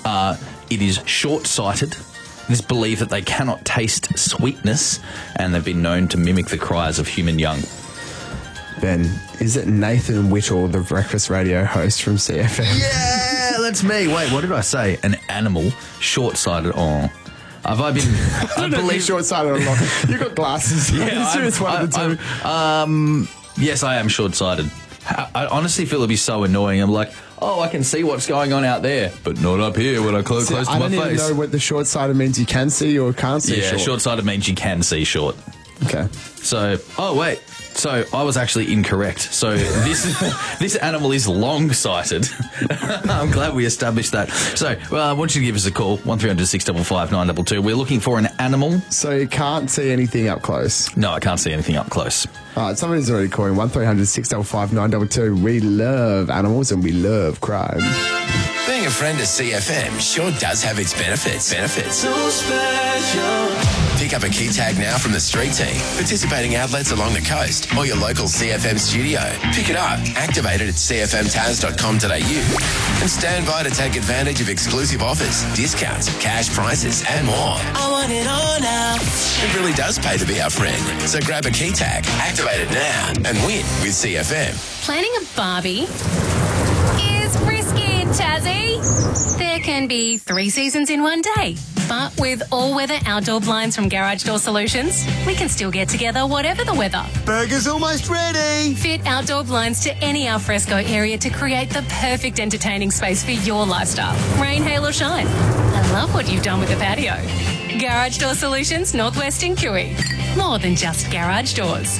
It is short-sighted. It is believed that they cannot taste sweetness, and they've been known to mimic the cries of human young. Ben, is it Nathan Whittle, the breakfast radio host from CFM? Yeah, that's me. Wait, what did I say? An animal, short-sighted. Oh, have I been? I believe short-sighted a lot. You've got glasses. Yeah, it's one of the two. Yes, I am short-sighted. I honestly feel it'd be so annoying. I'm like, oh, I can see what's going on out there, but not up here when I close to my face. I don't even know what the short-sighted means. You can see or can't see short. Yeah, short-sighted means you can see short. Okay. So, wait. So I was actually incorrect. So this animal is long-sighted. I'm glad we established that. So I want you to give us a call, 1300 655 922. We're looking for an animal. So you can't see anything up close? No, I can't see anything up close. All right, somebody's already calling, 1300 655 922. We love animals and we love crime. Being a friend of CFM sure does have its benefits. So special. Pick up a key tag now from the street team, participating outlets along the coast, or your local CFM studio. Pick it up, activate it at cfmtaz.com.au, and stand by to take advantage of exclusive offers, discounts, cash prices, and more. I want it all now. It really does pay to be our friend. So grab a key tag, activate it now, and win with CFM. Planning a Barbie is risky, Tazzy. There can be 3 seasons in one day. But with all-weather outdoor blinds from Garage Door Solutions, we can still get together whatever the weather. Burger's almost ready. Fit outdoor blinds to any alfresco area to create the perfect entertaining space for your lifestyle. Rain, hail or shine. I love what you've done with the patio. Garage Door Solutions, Northwest in Kiwi. More than just garage doors.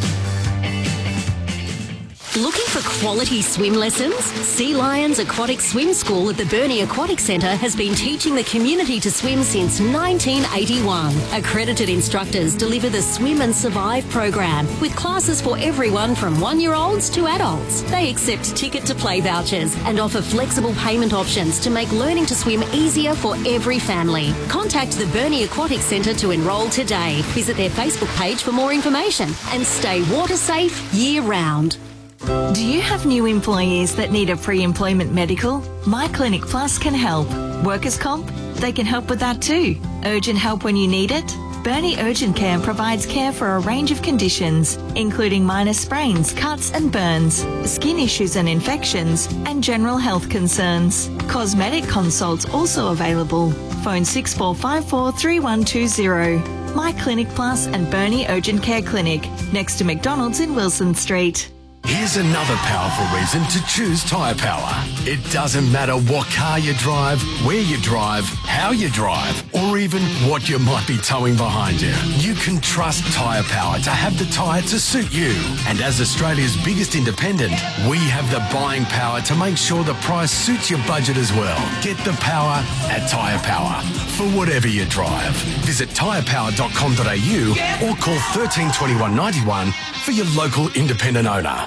Looking for quality swim lessons? Sea Lions Aquatic Swim School at the Burnie Aquatic Centre has been teaching the community to swim since 1981. Accredited instructors deliver the Swim and Survive program with classes for everyone from 1-year-olds to adults. They accept ticket to play vouchers and offer flexible payment options to make learning to swim easier for every family. Contact the Burnie Aquatic Centre to enrol today. Visit their Facebook page for more information and stay water safe year round. Do you have new employees that need a pre-employment medical? My Clinic Plus can help. Workers' comp? They can help with that too. Urgent help when you need it? Burnie Urgent Care provides care for a range of conditions, including minor sprains, cuts and burns, skin issues and infections, and general health concerns. Cosmetic consults also available. Phone 6454 3120. My Clinic Plus and Burnie Urgent Care Clinic, next to McDonald's in Wilson Street. Here's another powerful reason to choose Tyre Power. It doesn't matter what car you drive, where you drive, how you drive, or even what you might be towing behind you. You can trust Tyre Power to have the tyre to suit you. And as Australia's biggest independent, we have the buying power to make sure the price suits your budget as well. Get the power at Tyre Power for whatever you drive. Visit tyrepower.com.au or call 13 21 91 for your local independent owner.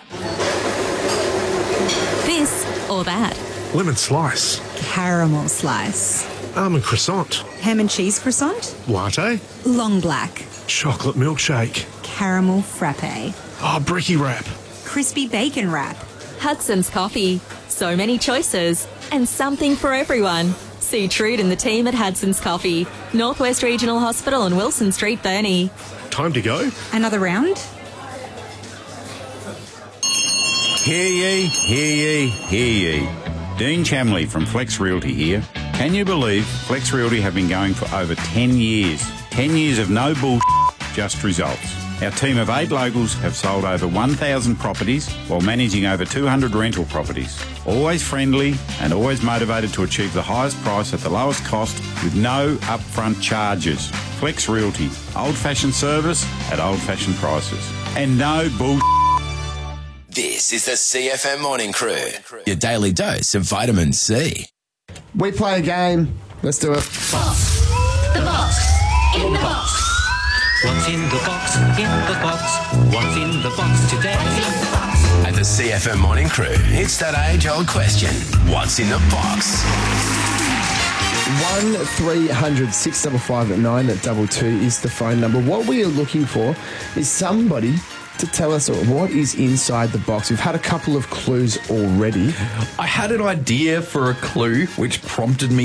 This or that. Lemon slice. Caramel slice. Almond croissant. Ham and cheese croissant. Latte. Long black. Chocolate milkshake. Caramel frappe. Oh, bricky wrap. Crispy bacon wrap. Hudson's Coffee. So many choices and something for everyone. See Trude and the team at Hudson's Coffee, Northwest Regional Hospital on Wilson Street, Burnie. Time to go. Another round? Hear ye, hear ye, hear ye. Dean Chamley from Flex Realty here. Can you believe Flex Realty have been going for over 10 years? 10 years of no bull, just results. Our team of 8 locals have sold over 1,000 properties while managing over 200 rental properties. Always friendly and always motivated to achieve the highest price at the lowest cost with no upfront charges. Flex Realty, old-fashioned service at old-fashioned prices. And no bull. This is the CFM Morning Crew, your daily dose of vitamin C. We play a game. Let's do it. Box. The box. In the box. What's in the box? In the box. What's in the box today? At the CFM Morning Crew, it's that age-old question. What's in the box? 1300 655 922 is the phone number. What we are looking for is somebody to tell us what is inside the box. We've had a couple of clues already. I had an idea for a clue which prompted me